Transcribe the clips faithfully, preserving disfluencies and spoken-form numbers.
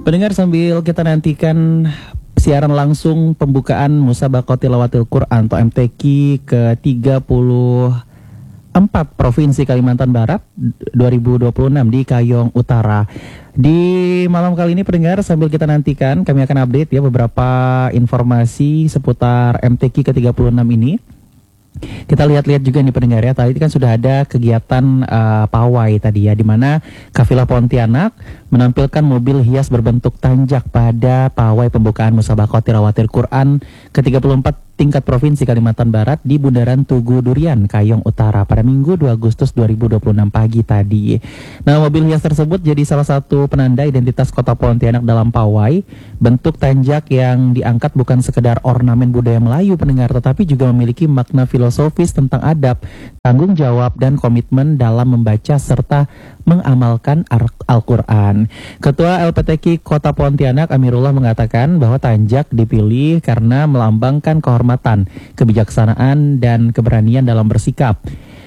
Pendengar, sambil kita nantikan siaran langsung pembukaan Musabaqah Tilawatil Quran atau M T Q ke tiga puluh empat Provinsi Kalimantan Barat dua ribu dua puluh enam di Kayong Utara. Di malam kali ini pendengar, sambil kita nantikan, kami akan update ya beberapa informasi seputar M T Q ke tiga puluh enam ini. Kita lihat-lihat juga nih pendengar ya, tadi kan sudah ada kegiatan uh, pawai tadi ya, di mana Kafilah Pontianak menampilkan mobil hias berbentuk tanjak pada pawai pembukaan Musabaqah Tilawatil Quran ke tiga puluh empat tingkat Provinsi Kalimantan Barat di Bundaran Tugu Durian, Kayong Utara pada Minggu dua Agustus dua ribu dua puluh enam pagi tadi. Nah, mobil hias tersebut jadi salah satu penanda identitas Kota Pontianak dalam pawai. Bentuk tanjak yang diangkat bukan sekedar ornamen budaya Melayu pendengar, tetapi juga memiliki makna filosofis tentang adab, tanggung jawab, dan komitmen dalam membaca serta mengamalkan Al-Quran. Ketua L P T Q Kota Pontianak Amirullah mengatakan bahwa tanjak dipilih karena melambangkan kehormatan, kebijaksanaan, dan keberanian dalam bersikap.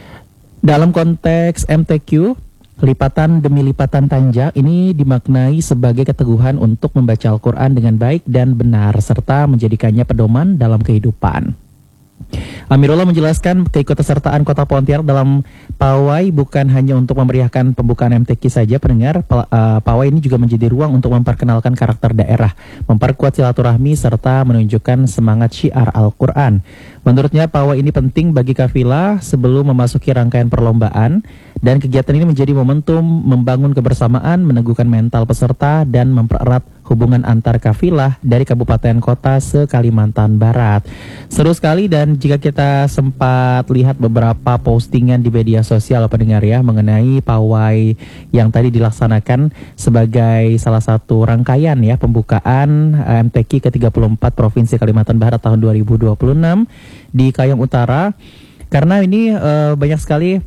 Dalam konteks M T Q, lipatan demi lipatan tanjak ini dimaknai sebagai keteguhan untuk membaca Al-Quran dengan baik dan benar, serta menjadikannya pedoman dalam kehidupan. Amirullah menjelaskan keikutsertaan Kota Pontianak dalam pawai bukan hanya untuk memeriahkan pembukaan M T Q saja pendengar. Pawai ini juga menjadi ruang untuk memperkenalkan karakter daerah, memperkuat silaturahmi, serta menunjukkan semangat syiar Al-Quran. Menurutnya pawai ini penting bagi kafilah sebelum memasuki rangkaian perlombaan, dan kegiatan ini menjadi momentum membangun kebersamaan, meneguhkan mental peserta, dan mempererat hubungan antar kafilah dari kabupaten kota se-Kalimantan Barat. Seru sekali, dan jika kita sempat lihat beberapa postingan di media sosial pendengar ya, mengenai pawai yang tadi dilaksanakan sebagai salah satu rangkaian ya pembukaan M T Q ke tiga puluh empat Provinsi Kalimantan Barat tahun dua ribu dua puluh enam di Kayong Utara. Karena ini uh, banyak sekali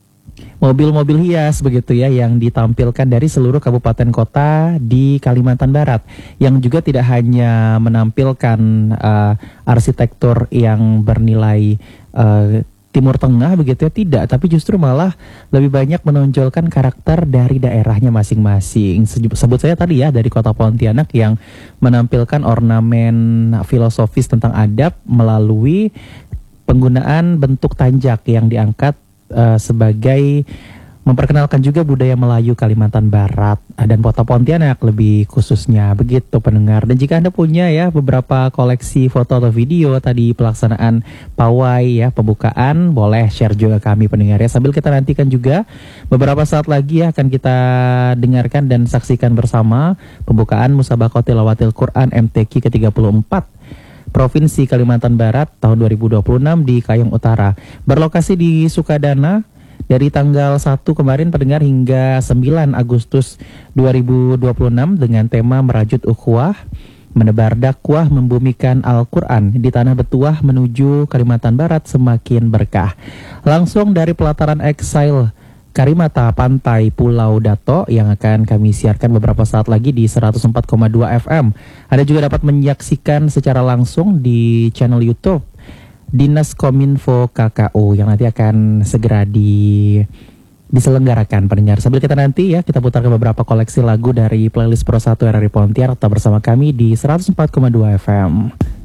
mobil-mobil hias begitu ya yang ditampilkan dari seluruh kabupaten kota di Kalimantan Barat, yang juga tidak hanya menampilkan uh, arsitektur yang bernilai uh, Timur Tengah begitu ya, tidak, tapi justru malah lebih banyak menonjolkan karakter dari daerahnya masing-masing. Sebut saya tadi ya, dari Kota Pontianak yang menampilkan ornamen filosofis tentang adab melalui penggunaan bentuk tanjak yang diangkat Uh, sebagai memperkenalkan juga budaya Melayu Kalimantan Barat dan Kota Pontianak lebih khususnya begitu pendengar. Dan jika Anda punya ya beberapa koleksi foto atau video tadi pelaksanaan pawai ya pembukaan, boleh share juga kami pendengar ya. Sambil kita nantikan juga beberapa saat lagi ya akan kita dengarkan dan saksikan bersama pembukaan Musabaqah Tilawatil Quran M T Q ke tiga puluh empat Provinsi Kalimantan Barat tahun dua ribu dua puluh enam di Kayong Utara. Berlokasi di Sukadana dari tanggal satu kemarin pendengar hingga sembilan Agustus dua ribu dua puluh enam dengan tema merajut ukhuwah, menebar dakwah, membumikan Al-Quran di Tanah Betuah menuju Kalimantan Barat semakin berkah. Langsung dari pelataran Exile Karimata Pantai Pulau Dato yang akan kami siarkan beberapa saat lagi di seratus empat koma dua F M. Anda juga dapat menyaksikan secara langsung di channel YouTube Dinas Kominfo K K U yang nanti akan segera di diselenggarakan pendengar. Sambil kita nanti ya kita putarkan beberapa koleksi lagu dari playlist Pro satu R R I Pontianak. Tetap bersama kami di seratus empat koma dua F M.